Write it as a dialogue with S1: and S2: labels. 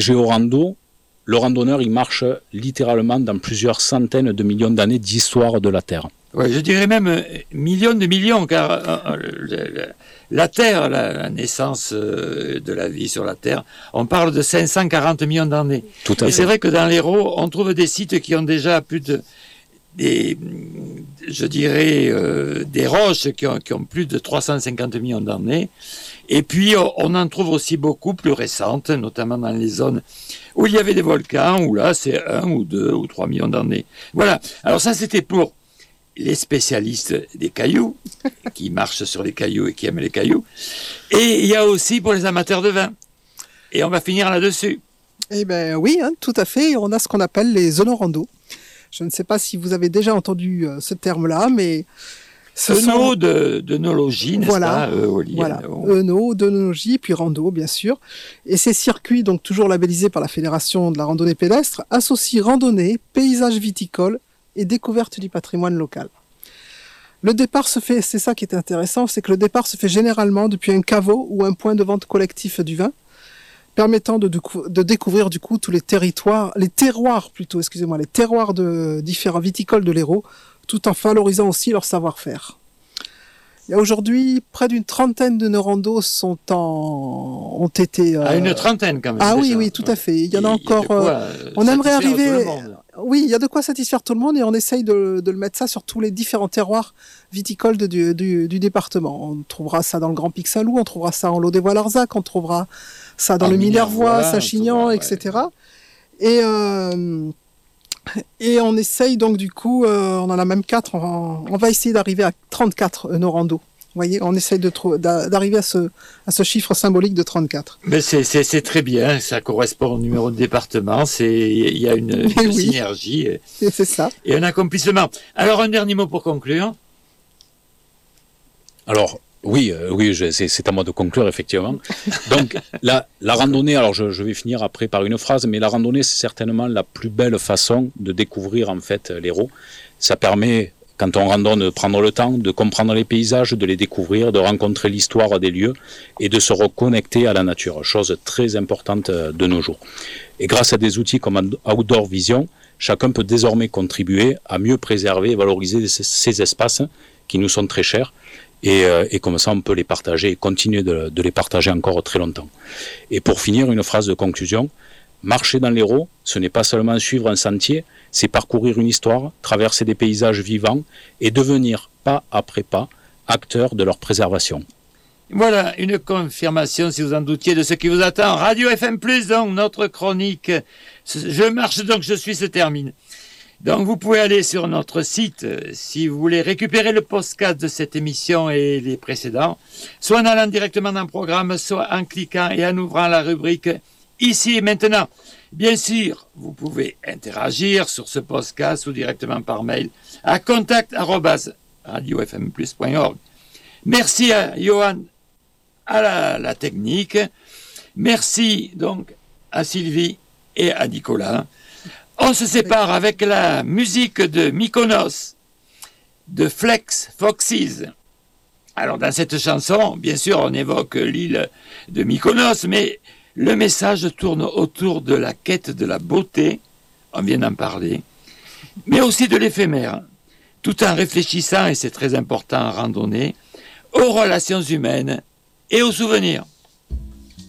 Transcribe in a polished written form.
S1: Géorando, le randonneur, il marche littéralement dans plusieurs centaines de millions d'années d'histoire de la Terre.
S2: Oui, je dirais même millions de millions, car la Terre, la naissance de la vie sur la Terre, on parle de 540 millions d'années.
S1: Tout à fait.
S2: Et c'est vrai que dans l'Hérault, on trouve des sites qui ont déjà plus de... des roches qui ont plus de 350 millions d'années. Et puis, on en trouve aussi beaucoup plus récentes, notamment dans les zones où il y avait des volcans, où là, c'est 1 ou 2 ou 3 millions d'années. Voilà. Alors ça, c'était pour les spécialistes des cailloux, qui marchent sur les cailloux et qui aiment les cailloux. Et il y a aussi pour les amateurs de vin. Et on va finir là-dessus.
S3: Eh bien oui, tout à fait. On a ce qu'on appelle les œnorando. Je ne sais pas si vous avez déjà entendu ce terme-là, mais...
S2: Œno d'œnologie, n'est-ce pas,
S3: Voilà, œno, d'œnologie, puis rando, bien sûr. Et ces circuits, donc toujours labellisés par la Fédération de la randonnée pédestre, associent randonnée, paysage viticole et découverte du patrimoine local. Le départ se fait, c'est ça qui est intéressant, c'est que le départ se fait généralement depuis un caveau ou un point de vente collectif du vin, permettant de découvrir du coup tous les terroirs de différents viticoles de l'Hérault, tout en valorisant aussi leur savoir-faire. Il y a aujourd'hui près d'une trentaine de randos ont été...
S2: une trentaine quand même.
S3: Ah
S2: déjà.
S3: oui, tout à fait. Il y en a encore... on aimerait arriver... Oui, il y a de quoi satisfaire tout le monde et on essaye de le mettre ça sur tous les différents terroirs viticoles du département. On trouvera ça dans le Grand Pic Saint-Loup, on trouvera ça en Lot-des-Voix-Larzac, on trouvera ça dans le Minervois, Saint-Chinian, etc. Et on essaye donc du coup, on en a même 4, on va essayer d'arriver à 34 randos. Vous voyez, on essaye d'arriver à ce chiffre symbolique de 34.
S2: Mais c'est très bien, ça correspond au numéro de département, il y a une synergie.
S3: C'est ça.
S2: Et un accomplissement. Alors, un dernier mot pour conclure.
S1: Alors, oui, c'est à moi de conclure, effectivement. Donc, la randonnée, alors je vais finir après par une phrase, mais la randonnée, c'est certainement la plus belle façon de découvrir, en fait, l'Hérault. Ça permet, quand on randonne, de prendre le temps, de comprendre les paysages, de les découvrir, de rencontrer l'histoire des lieux et de se reconnecter à la nature, chose très importante de nos jours. Et grâce à des outils comme Outdoor Vision, chacun peut désormais contribuer à mieux préserver et valoriser ces espaces qui nous sont très chers. Et comme ça, on peut les partager et continuer de les partager encore très longtemps. Et pour finir, une phrase de conclusion. Marcher dans l'Hérault, ce n'est pas seulement suivre un sentier, c'est parcourir une histoire, traverser des paysages vivants et devenir, pas après pas, acteur de leur préservation.
S2: Voilà, une confirmation, si vous en doutiez, de ce qui vous attend. Radio FM+, donc, notre chronique. Je marche donc, je suis, se termine. Donc, vous pouvez aller sur notre site si vous voulez récupérer le podcast de cette émission et les précédents, soit en allant directement dans le programme, soit en cliquant et en ouvrant la rubrique « Ici et maintenant ». Bien sûr, vous pouvez interagir sur ce podcast ou directement par mail à contact@radiofmplus.org. Merci à Johan à la technique. Merci donc à Sylvie et à Nicolas. On se sépare avec la musique de Mykonos, de Flex Foxes. Alors dans cette chanson, bien sûr, on évoque l'île de Mykonos, mais le message tourne autour de la quête de la beauté, on vient d'en parler, mais aussi de l'éphémère, tout en réfléchissant, et c'est très important en randonnée, aux relations humaines et aux souvenirs.